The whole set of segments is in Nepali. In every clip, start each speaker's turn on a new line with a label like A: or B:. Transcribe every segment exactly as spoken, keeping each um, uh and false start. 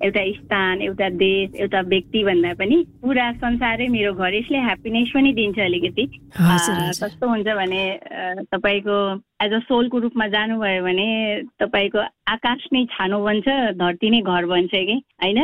A: एउटा स्थान, एउटा देश, एउटा व्यक्ति भन्दा पनि पुरा संसारै मेरो घर। यसले ह्याप्पिनेस पनि दिन्छ अलिकति। कस्तो हुन्छ भने तपाईँको एज अ सोलको रूपमा जानुभयो भने तपाईँको आकाश नै छानो बन्छ, धरती नै घर बन्छ कि होइन।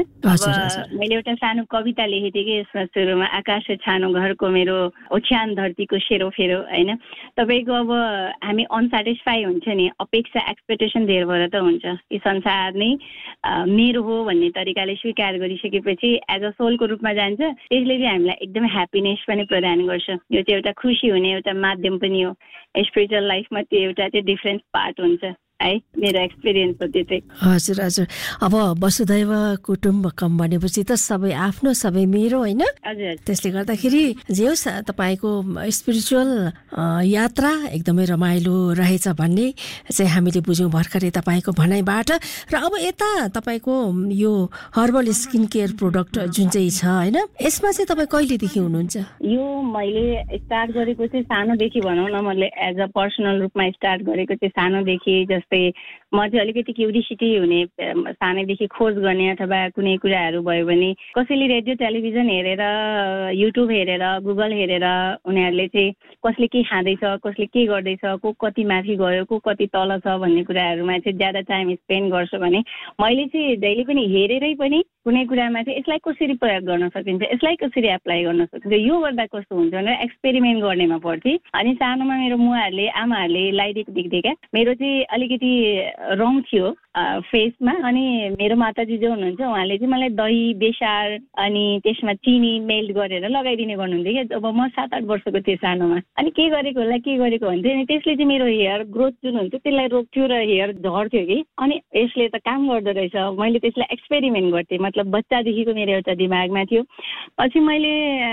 A: अब मैले एउटा सानो कविता लेखेको थिएँ कि यसमा सुरुमा, आकाश छानो घरको मेरो ओछ्यान धरतीको सेरोफेरो होइन। तपाईँको अब हामी अनसेटिस्फाई हुन्छ नि, अपेक्षा एक्सपेक्टेसन धेर भएर त हुन्छ कि संसार नै मेरो हो भन्ने तरिकाले स्वीकार गरिसकेपछि एज अ सोलको रूपमा जान्छ। त्यसले चाहिँ हामीलाई एकदम ह्याप्पिनेस पनि प्रदान गर्छ। यो चाहिँ एउटा खुसी हुने एउटा माध्यम पनि हो। स्पिरिचुअल लाइफमा त्यो एउटा चाहिँ डिफ्रेन्ट पार्ट हुन्छ है, मेरो एक्सपिरियन्स हो त्यो चाहिँ।
B: हजुर हजुर। अब वसुधैव कुटुम्बकम भनेपछि त सबै आफ्नो सबै मेरो होइन।
A: हजुर।
B: त्यसले गर्दाखेरि जे होस् तपाईँको स्पिरिचुअल यात्रा एकदमै रमाइलो रहेछ भन्ने चाहिँ हामीले बुझ्यौँ भर्खरै तपाईँको भनाइबाट। र अब यता तपाईँको यो हर्बल स्किन केयर प्रोडक्ट जुन चाहिँ छ होइन, यसमा चाहिँ तपाईँ कहिलेदेखि हुनुहुन्छ?
A: यो मैले स्टार्ट गरेको चाहिँ सानोदेखि भनौँ न, मैले एज अ पर्सनल रूपमा स्टार्ट गरेको चाहिँ सानोदेखि। जस्तै म चाहिँ अलिकति क्युरिसिटी हुने, सानैदेखि खोज गर्ने अथवा कुनै कुराहरू भयो भने कसैले रेडियो टेलिभिजन हेरेर, युट्युब हेरेर, गुगल हेरेर उनीहरूले चाहिँ कसले के खाँदैछ, कसले के गर्दैछ, को कति माथि गयो, को कति तल छ भन्ने कुराहरूमा चाहिँ ज्यादा टाइम स्पेन्ड गर्छु भने मैले चाहिँ जहिले पनि हेरेरै पनि कुनै कुरामा चाहिँ यसलाई कसरी प्रयोग गर्न सकिन्छ, यसलाई कसरी एप्लाई गर्न सकिन्छ, यो गर्दा कस्तो हुन्छ भनेर एक्सपेरिमेन्ट गर्नेमा पर्थेँ। अनि सानोमा मेरो मुवाहरूले आमाहरूले लगाइदिएको देख्दै क्या, मेरो चाहिँ अलिकति रङ थियो फेसमा। अनि मेरो माताजी जो हुनुहुन्छ उहाँले चाहिँ मलाई दही, बेसार अनि त्यसमा चिनी मेल्ट गरेर लगाइदिने गर्नुहुन्थ्यो क्या जब म सात आठ वर्षको थिएँ सानोमा। अनि के गरेको होला के गरेको भन्थ्यो, अनि त्यसले चाहिँ मेरो हेयर ग्रोथ जुन हुन्छ त्यसलाई रोक्थ्यो र हेयर झर्थ्यो कि। अनि यसले त काम गर्दो रहेछ, मैले त्यसलाई एक्सपेरिमेन्ट गर्थेँ, मतलब बच्चादेखिको मेरो एउटा दिमागमा थियो। पछि मैले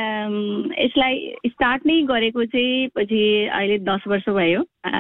A: यसलाई स्टार्ट नै गरेको चाहिँ पछि अहिले दस वर्ष भयो।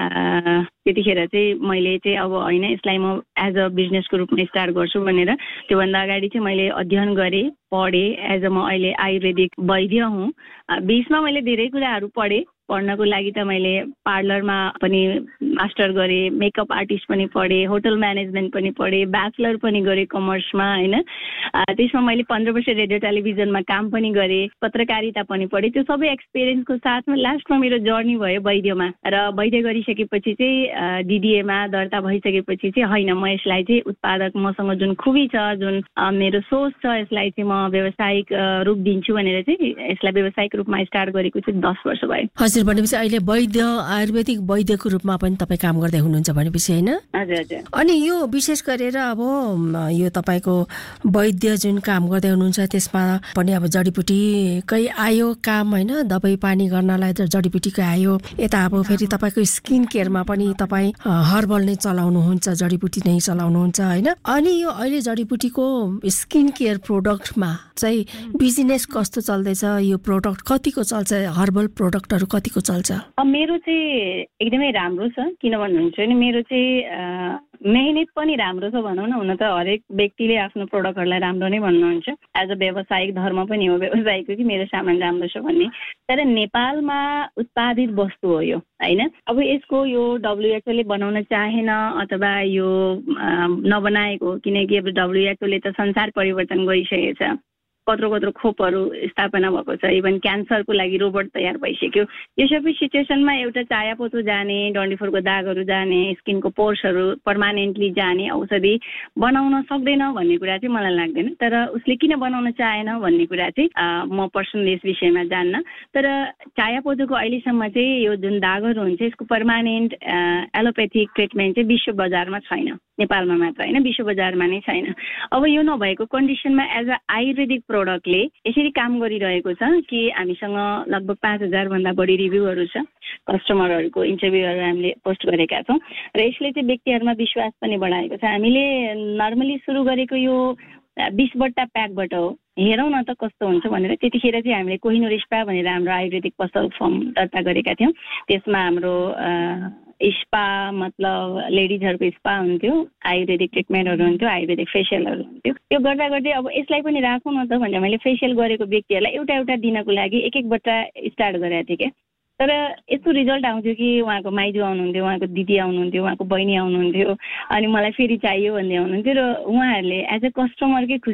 A: त्यतिखेर चाहिँ मैले चाहिँ अब होइन यसलाई म एज अ बिजनेसको रूपमा स्टार्ट गर्छु भनेर, त्योभन्दा अगाडि चाहिँ मैले अध्ययन गरेँ, पढेँ। एज अ म अहिले आयुर्वेदिक वैद्य हुँ। बिचमा मैले धेरै कुराहरू पढेँ। पढ्नको लागि त मैले पार्लरमा पनि मास्टर गरेँ, मेकअप आर्टिस्ट पनि पढेँ, होटल म्यानेजमेन्ट पनि पढेँ, ब्याचलर पनि गरेँ कमर्समा होइन। त्यसमा मैले पन्ध्र वर्ष रेडियो टेलिभिजनमा काम पनि गरेँ, पत्रकारिता पनि पढेँ। त्यो सबै एक्सपिरियन्सको साथमा लास्टमा मेरो जर्नी भयो वैद्यमा। र वैद्य गरिसकेपछि चाहिँ डिडिएमा दर्ता भइसकेपछि चाहिँ होइन म यसलाई चाहिँ उत्पादक, मसँग जुन खुबी छ, जुन मेरो सोच छ, यसलाई चाहिँ म व्यावसायिक रूप दिन्छु भनेर चाहिँ यसलाई व्यावसायिक रूपमा स्टार्ट गरेको चाहिँ दस वर्ष भयो।
B: हजुर। भनेपछि अहिले वैद्य, आयुर्वेदिक वैद्यको रूपमा पनि तपाईँ काम गर्दै हुनुहुन्छ भनेपछि होइन?
A: हजुर हजुर।
B: अनि यो विशेष गरेर अब यो तपाईँको वैद्य जुन काम गर्दै हुनुहुन्छ त्यसमा पनि अब जडीबुटीकै आयो काम होइन, दबाई पानी गर्नलाई जडीबुटीकै आयो। यता अब फेरि तपाईँको स्किन केयरमा पनि तपाईँ हर्बल नै चलाउनुहुन्छ, जडीबुटी नै चलाउनुहुन्छ होइन। अनि यो अहिले जडीबुटीको स्किन केयर प्रोडक्टमा चाहिँ बिजनेस कस्तो चल्दैछ? यो प्रोडक्ट कतिको चल्छ? हर्बल प्रोडक्टहरू कतिको चल्छ?
A: मेरो चाहिँ एकदमै राम्रो छ। किन भन्नुहुन्छ भने मेरो चाहिँ मेहनत पनि राम्रो छ भनौँ न। हुन त हरेक व्यक्तिले आफ्नो प्रोडक्टहरूलाई राम्रो नै भन्नुहुन्छ, एज अ व्यावसायिक धर्म पनि हो व्यवसायको कि मेरो सामान राम्रो छ भन्ने। तर नेपालमा उत्पादित वस्तु हो यो होइन। अब यसको यो डब्लुएचओले बनाउन चाहेन अथवा यो नबनाएको, किनकि अब डब्लुएचओले त संसार परिवर्तन गरिसकेको छ। कत्रो कत्रो खोपहरू स्थापना भएको छ, इभन क्यान्सरको लागि रोबोट तयार भइसक्यो। यो सबै सिचुएसनमा एउटा चायापोतो जाने, डन्डीफोरको दागहरू जाने, स्किनको पोर्सहरू पर्मानेन्टली जाने औषधि बनाउन सक्दैन भन्ने कुरा चाहिँ मलाई लाग्दैन। तर उसले किन बनाउन चाहेन भन्ने कुरा चाहिँ म पर्सनली यस विषयमा जान्न। तर चायापोतोको अहिलेसम्म चाहिँ यो जुन दागहरू हुन्छ यसको पर्मानेन्ट एलोपेथिक ट्रिटमेन्ट चाहिँ विश्व बजारमा छैन, नेपालमा मात्र होइन, विश्व बजारमा नै छैन। अब यो नभएको कन्डिसनमा एज अ आयुर्वेदिक प्रोडक्टले यसरी काम गरिरहेको छ कि हामीसँग लगभग पाँच हजार भन्दा बढी रिभ्यूहरू छ, कस्टमरहरूको इन्टरभ्यूहरू हामीले पोस्ट गरेका छौँ। र यसले चाहिँ व्यक्तिहरूमा विश्वास पनि बढाएको छ। हामीले नर्मली सुरु गरेको यो बिसवटा प्याकबाट हो, हेरौँ न त कस्तो हुन्छ भनेर। त्यतिखेर चाहिँ हामीले कोहिनूर स्पा भनेर हाम्रो आयुर्वेदिक पसल फर्म दर्ता गरेका थियौँ। त्यसमा हाम्रो स्पा मतलब लेडिजहरूको स्पा हुन्थ्यो, आयुर्वेदिक ट्रिटमेन्टहरू हुन्थ्यो, आयुर्वेदिक फेसियलहरू हुन्थ्यो। त्यो गर्दा गर्दै अब यसलाई पनि राखौँ न त भनेर मैले फेसियल गरेको व्यक्तिहरूलाई एउटा एउटा दिनको लागि एक एकवटा स्टार्ट गरेको थिएँ क्या। तर यस्तो रिजल्ट आउँथ्यो कि उहाँको माइजू आउनुहुन्थ्यो, उहाँको दिदी आउनुहुन्थ्यो, उहाँको बहिनी आउनुहुन्थ्यो, अनि मलाई फेरि चाहियो भन्दै आउनुहुन्थ्यो। र उहाँहरूले एज अ कस्टमरकै